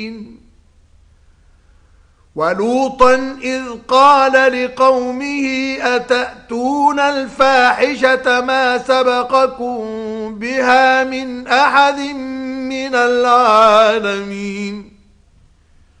ولوطا إذ قال لقومه أتأتون الفاحشة ما سبقكم بها من أحد من العالمين